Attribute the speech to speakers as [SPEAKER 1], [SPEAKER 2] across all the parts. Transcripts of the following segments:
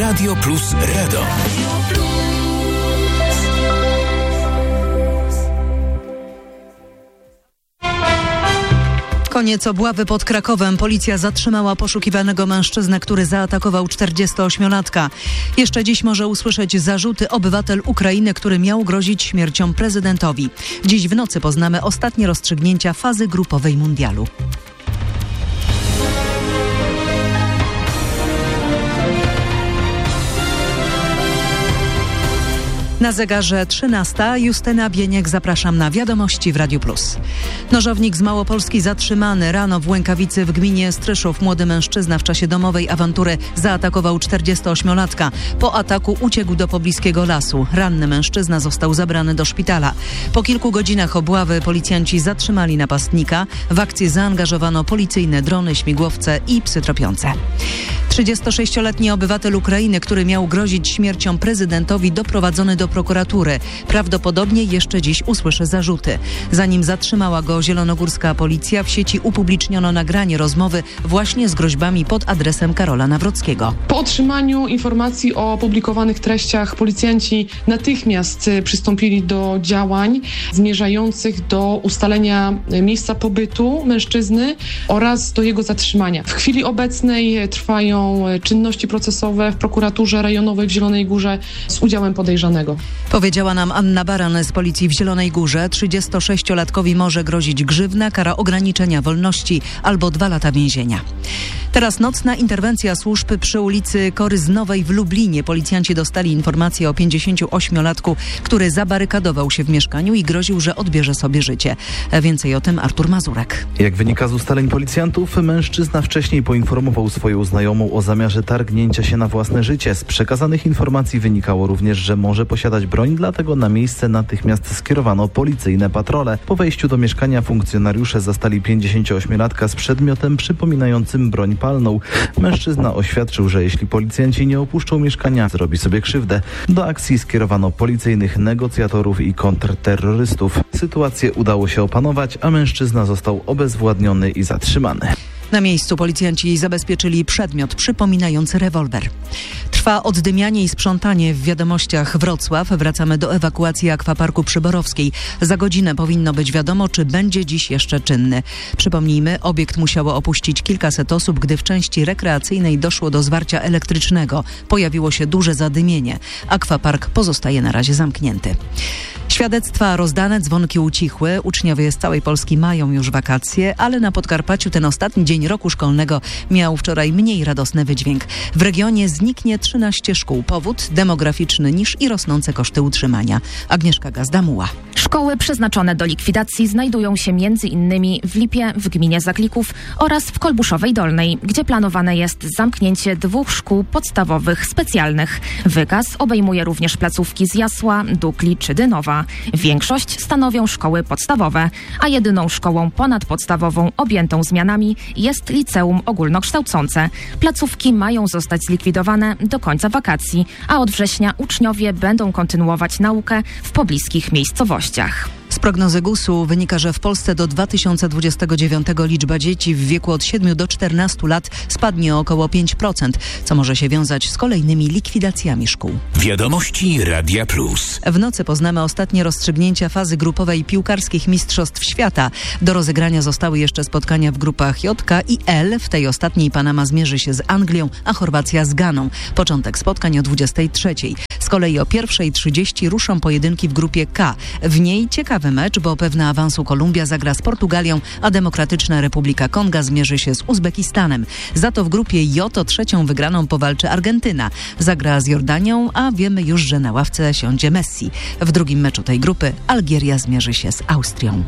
[SPEAKER 1] Radio Plus Radom.
[SPEAKER 2] Koniec obławy pod Krakowem. Policja zatrzymała poszukiwanego mężczyznę, który zaatakował 48-latka. Jeszcze dziś może usłyszeć zarzuty obywatel Ukrainy, który miał grozić śmiercią prezydentowi. Dziś w nocy poznamy ostatnie rozstrzygnięcia fazy grupowej mundialu. Na zegarze 13. Justyna Bieniek, zapraszam na wiadomości w Radiu Plus. Nożownik z Małopolski zatrzymany. Rano w Łękawicy w gminie Stryszów młody mężczyzna w czasie domowej awantury zaatakował 48-latka. Po ataku uciekł do pobliskiego lasu. Ranny mężczyzna został zabrany do szpitala. Po kilku godzinach obławy policjanci zatrzymali napastnika. W akcję zaangażowano policyjne drony, śmigłowce i psy tropiące. 36-letni obywatel Ukrainy, który miał grozić śmiercią prezydentowi, doprowadzony do prokuratury. Prawdopodobnie jeszcze dziś usłyszy zarzuty. Zanim zatrzymała go zielonogórska policja, w sieci upubliczniono nagranie rozmowy właśnie z groźbami pod adresem Karola Nawrockiego.
[SPEAKER 3] Po otrzymaniu informacji o opublikowanych treściach policjanci natychmiast przystąpili do działań zmierzających do ustalenia miejsca pobytu mężczyzny oraz do jego zatrzymania. W chwili obecnej trwają czynności procesowe w prokuraturze rejonowej w Zielonej Górze z udziałem podejrzanego.
[SPEAKER 2] Powiedziała nam Anna Baran z policji w Zielonej Górze. 36-latkowi może grozić grzywna, kara ograniczenia wolności albo 2 lata więzienia. Teraz nocna interwencja służb przy ulicy Koryznowej w Lublinie. Policjanci dostali informację o 58-latku, który zabarykadował się w mieszkaniu i groził, że odbierze sobie życie. Więcej o tym Artur Mazurek.
[SPEAKER 4] Jak wynika z ustaleń policjantów, mężczyzna wcześniej poinformował swoją znajomą o zamiarze targnięcia się na własne życie. Z przekazanych informacji wynikało również, że może posiadać broń, dlatego na miejsce natychmiast skierowano policyjne patrole. Po wejściu do mieszkania funkcjonariusze zastali 58-latka z przedmiotem przypominającym broń palną. Mężczyzna oświadczył, że jeśli policjanci nie opuszczą mieszkania, zrobi sobie krzywdę. Do akcji skierowano policyjnych negocjatorów i kontrterrorystów. Sytuację udało się opanować, a mężczyzna został obezwładniony i zatrzymany.
[SPEAKER 2] Na miejscu policjanci zabezpieczyli przedmiot przypominający rewolwer. Trwa oddymianie i sprzątanie w wiadomościach Wrocław. Wracamy do ewakuacji akwaparku Przyborowskiej. Za godzinę powinno być wiadomo, czy będzie dziś jeszcze czynny. Przypomnijmy, obiekt musiało opuścić kilkaset osób, gdy w części rekreacyjnej doszło do zwarcia elektrycznego. Pojawiło się duże zadymienie. Akwapark pozostaje na razie zamknięty. Świadectwa rozdane, dzwonki ucichły. Uczniowie z całej Polski mają już wakacje, ale na Podkarpaciu ten ostatni dzień roku szkolnego miał wczoraj mniej radosny wydźwięk. W regionie zniknie 13 szkół. Powód demograficzny niż i rosnące koszty utrzymania. Agnieszka Gazdamuła.
[SPEAKER 5] Szkoły przeznaczone do likwidacji znajdują się m.in. w Lipie, w gminie Zaklików oraz w Kolbuszowej Dolnej, gdzie planowane jest zamknięcie 2 szkół podstawowych specjalnych. Wykaz obejmuje również placówki z Jasła, Dukli czy Dynowa. Większość stanowią szkoły podstawowe, a jedyną szkołą ponadpodstawową objętą zmianami jest liceum ogólnokształcące. Placówki mają zostać zlikwidowane do końca wakacji, a od września uczniowie będą kontynuować naukę w pobliskich miejscowościach.
[SPEAKER 2] Z prognozy GUS-u wynika, że w Polsce do 2029 liczba dzieci w wieku od 7 do 14 lat spadnie o około 5%, co może się wiązać z kolejnymi likwidacjami szkół.
[SPEAKER 1] Wiadomości Radia Plus.
[SPEAKER 2] W nocy poznamy ostatnie rozstrzygnięcia fazy grupowej piłkarskich Mistrzostw Świata. Do rozegrania zostały jeszcze spotkania w grupach J, K i L. W tej ostatniej Panama zmierzy się z Anglią, a Chorwacja z Ganą. Początek spotkań o 23. Z kolei o 1:30 ruszą pojedynki w grupie K. W niej ciekawy mecz, bo pewna awansu Kolumbia zagra z Portugalią, a Demokratyczna Republika Konga zmierzy się z Uzbekistanem. Za to w grupie J o 3. wygraną powalczy Argentyna. Zagra z Jordanią, a wiemy już, że na ławce siądzie Messi. W drugim meczu tej grupy Algieria zmierzy się z Austrią.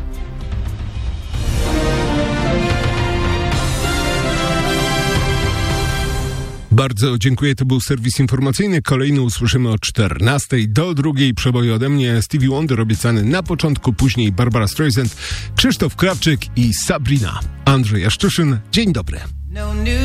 [SPEAKER 6] Bardzo dziękuję, to był serwis informacyjny. Kolejny usłyszymy o 14:00 do 2:00. Przeboju ode mnie Stevie Wonder obiecany na początku, później Barbara Streisand, Krzysztof Krawczyk i Sabrina. Andrzej Jaszczyszyn, dzień dobry.